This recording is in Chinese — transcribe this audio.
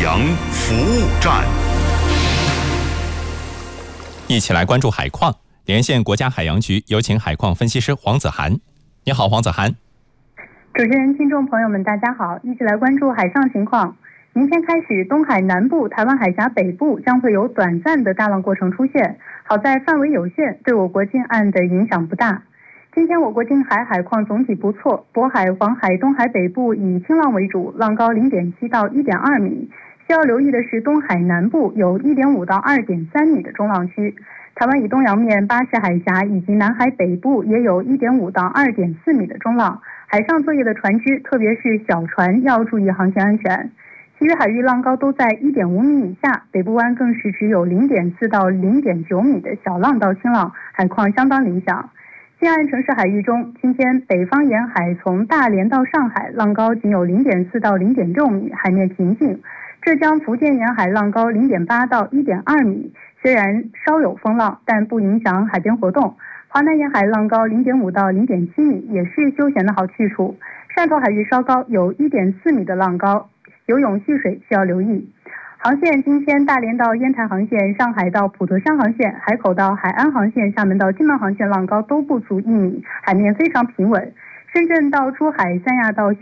洋服务站。 一起来关注海况，连线国家海洋局，有请海况分析师黄子涵。你好，黄子涵。 主持人、听众朋友们，大家好，一起来关注海上情况。明天开始，东海南部、台湾海峡北部将会有短暂的大浪过程出现，好在范围有限，对我国近岸的影响不大。今天我国近海海况总体不错，渤海、黄海、东海北部以轻浪为主，浪高0.7到1.2米。需要留意的是，东海南部有1.5到2.3米的中浪区。台湾以东洋面、巴士海峡以及南海北部也有1.5到2.4米的中浪。海上作业的船只，特别是小船，要注意航行安全。其余海域浪高都在1.5米以下，北部湾更是只有0.4到0.9米的小浪到轻浪，海况相当理想。近岸城市海域中，今天北方沿海从大连到上海浪高仅有0.4到0.6米，海面平静。浙江、福建沿海浪高0.8到1.2米，虽然稍有风浪，但不影响海边活动。华南沿海浪高0.5到0.7米，也是休闲的好去处。汕头海域稍高，有1.4米的浪高，游泳戏水需要留意。航线今天大连到烟台航线、上海到普陀山航线、海口到海安航线、厦门到金门航线浪高都不足1米，海面非常平稳。深圳到珠海、三亚到